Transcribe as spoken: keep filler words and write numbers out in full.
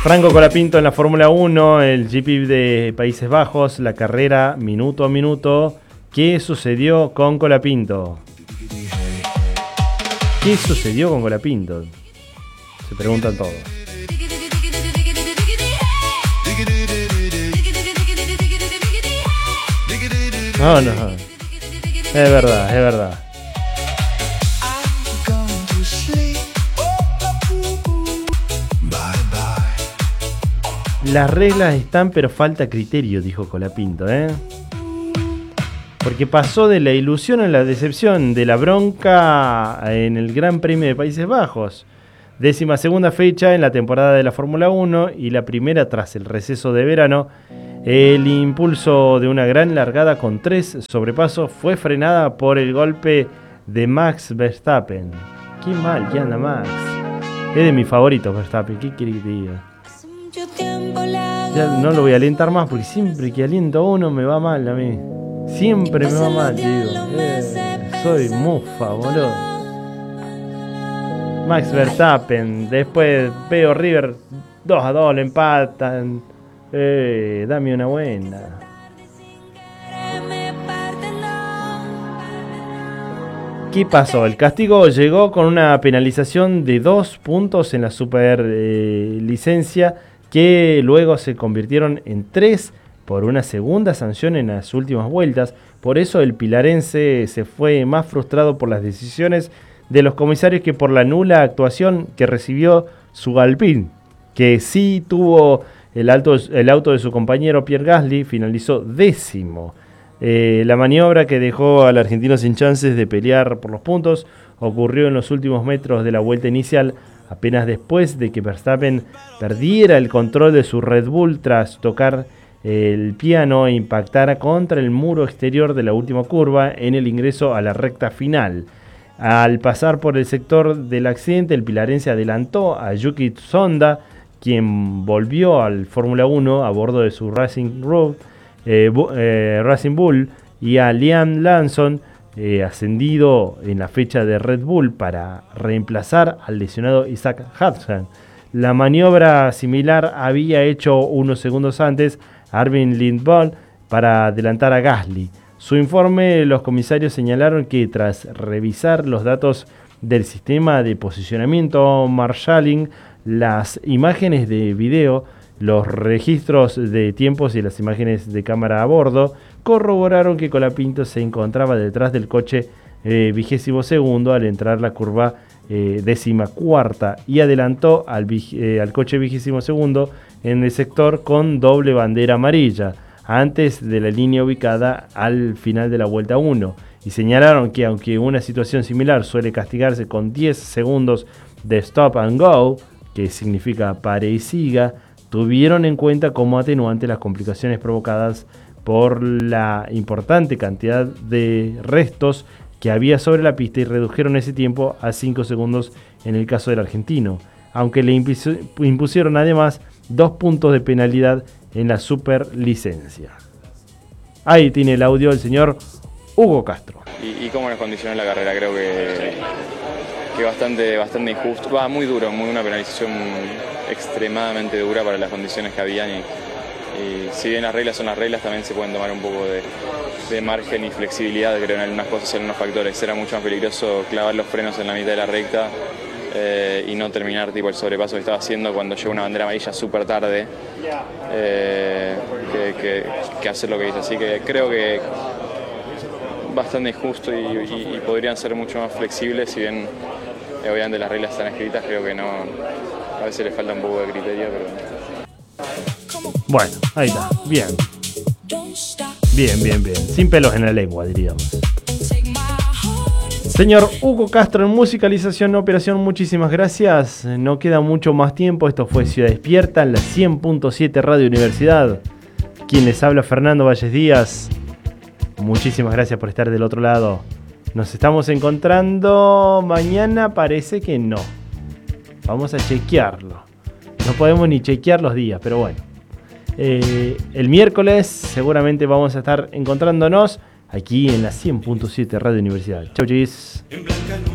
Franco Colapinto en la Fórmula uno, el G P de Países Bajos, la carrera minuto a minuto. ¿Qué sucedió con Colapinto? ¿Qué sucedió con Colapinto? Se preguntan todos. No, no, es verdad, es verdad. Las reglas están, pero falta criterio, dijo Colapinto, ¿eh? Porque pasó de la ilusión a la decepción, de la bronca en el Gran Premio de Países Bajos. Décima segunda fecha en la temporada de la Fórmula uno y la primera tras el receso de verano. El impulso de una gran largada con tres sobrepasos fue frenada por el golpe de Max Verstappen. Qué mal que anda Max. Es de mis favoritos Verstappen, ¿qué quiere que te diga? Ya no lo voy a alentar más porque siempre que aliento a uno me va mal a mí. Siempre me va mal, tío. Eh, soy mufa, boludo. Max Verstappen. Después veo River dos a dos, lo empatan. Eh, dame una buena. ¿Qué pasó? El castigo llegó con una penalización de dos puntos en la super eh, licencia, que luego se convirtieron en tres por una segunda sanción en las últimas vueltas. Por eso el pilarense se fue más frustrado por las decisiones de los comisarios que por la nula actuación que recibió su Alpine, que sí tuvo el, alto, el auto de su compañero Pierre Gasly, finalizó décimo. Eh, la maniobra que dejó al argentino sin chances de pelear por los puntos ocurrió en los últimos metros de la vuelta inicial, apenas después de que Verstappen perdiera el control de su Red Bull tras tocar el piano e impactara contra el muro exterior de la última curva en el ingreso a la recta final. Al pasar por el sector del accidente, el pilarense adelantó a Yuki Tsunoda, quien volvió al Fórmula uno a bordo de su Racing, Road, eh, eh, Racing Bull, y a Liam Lawson, Eh, ascendido en la fecha de Red Bull para reemplazar al lesionado Isaac Hudson. La maniobra similar había hecho unos segundos antes Arvin Lindvall para adelantar a Gasly. Su informe, los comisarios señalaron que tras revisar los datos del sistema de posicionamiento marshalling, las imágenes de video, los registros de tiempos y las imágenes de cámara a bordo corroboraron que Colapinto se encontraba detrás del coche eh, vigésimo segundo al entrar la curva eh, décima cuarta y adelantó al, eh, al coche vigésimo segundo en el sector con doble bandera amarilla antes de la línea ubicada al final de la vuelta uno, y señalaron que aunque una situación similar suele castigarse con diez segundos de stop and go, que significa pare y siga, tuvieron en cuenta como atenuante las complicaciones provocadas por la importante cantidad de restos que había sobre la pista y redujeron ese tiempo a cinco segundos en el caso del argentino, aunque le impusieron además dos puntos de penalidad en la superlicencia. Ahí tiene el audio el señor Hugo Castro. ¿Y, y cómo nos condicionó la carrera? Creo que, que bastante, bastante injusto, va muy duro, muy una penalización extremadamente dura para las condiciones que habían, y, y si bien las reglas son las reglas, también se pueden tomar un poco de, de margen y flexibilidad, creo, en algunas cosas y en algunos factores. Era mucho más peligroso clavar los frenos en la mitad de la recta eh, y no terminar tipo el sobrepaso que estaba haciendo cuando llegó una bandera amarilla súper tarde, eh, que, que, que hacer lo que hice. Así que creo que bastante injusto y, y, y podrían ser mucho más flexibles, si bien eh, obviamente las reglas están escritas, creo que no, a veces les falta un poco de criterio, pero... Bueno, ahí está, bien. Bien, bien, bien. Sin pelos en la lengua, diríamos. Señor Hugo Castro en musicalización, operación, muchísimas gracias. No queda mucho más tiempo. Esto fue Ciudad Despierta en la cien punto siete Radio Universidad. Quien les habla, Fernando Valles Díaz. Muchísimas gracias por estar del otro lado. Nos estamos encontrando mañana, parece que no. Vamos a chequearlo. No podemos ni chequear los días, pero bueno. Eh, el miércoles seguramente vamos a estar encontrándonos aquí en la cien punto siete Radio Universidad. Chau, chis.